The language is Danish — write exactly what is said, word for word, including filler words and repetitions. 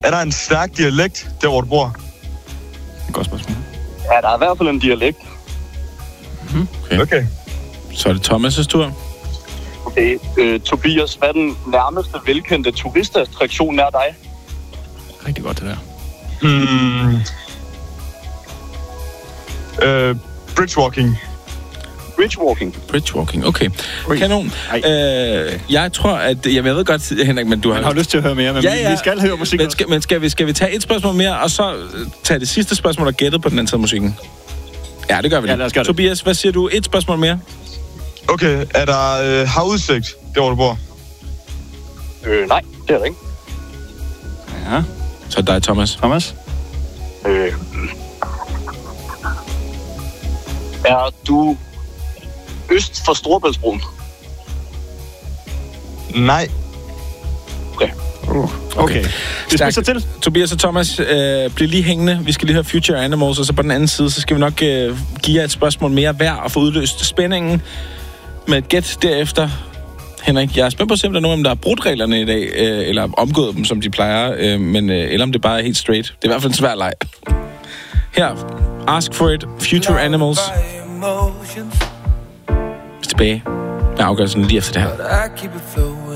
Er der en stærk dialekt, der hvor du bor? Det er et godt spørgsmål. Ja, der er i hvert fald en dialekt. Mm, okay. Okay. Så er det Thomas' tur. Okay, øh, Tobias, hvad er den nærmeste velkendte turistattraktion nær dig? Rigtig godt, det der. Hmm. Øh, bridgewalking. Bridgewalking. Bridgewalking, okay. Ui. Kanon. Øh, jeg tror, at... Jeg ved godt, Henrik, men du har... Jeg har lyst til at høre mere, men ja, ja. vi skal høre musik. Men, skal, men skal, vi, skal vi tage et spørgsmål mere, og så tage det sidste spørgsmål og gætte på den anden side af musikken? Ja, det gør vi. Ja, lad os gøre det. Tobias, hvad siger du? Et spørgsmål mere? Okay, er der øh, havudsigt, der hvor du bor? Øh, nej, det er det ikke. Ja. Så dig, Thomas. Thomas? Øh. Er du øst for Storebæltsbroen? Nej. Okay. Uh, okay. Det skal så til. Tobias og Thomas, øh, bliv lige hængende. Vi skal lige høre Future Animals, og så på den anden side, så skal vi nok øh, give jer et spørgsmål mere hver og få udløst spændingen med et gæt derefter. Henrik, jeg er spændt på at se, om der er nogen af dem, der har brudt reglerne i dag, øh, eller omgået dem, som de plejer, øh, men, øh, eller om det bare er helt straight. Det er i hvert fald en svær leg. Her, Ask for It, Future Animals. Vi er tilbage med afgørelsen lige efter det her.